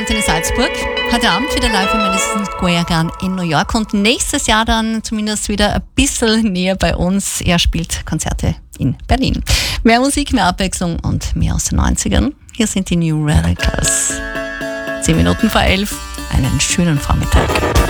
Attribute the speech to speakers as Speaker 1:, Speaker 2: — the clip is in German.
Speaker 1: Konzert in Salzburg. Heute Abend wieder live im Madison Square Garden in New York und nächstes Jahr dann zumindest wieder ein bisschen näher bei uns. Er spielt Konzerte in Berlin. Mehr Musik, mehr Abwechslung und mehr aus den 90ern. Hier sind die New Radicals. 10 Minuten vor 11. Einen schönen Vormittag.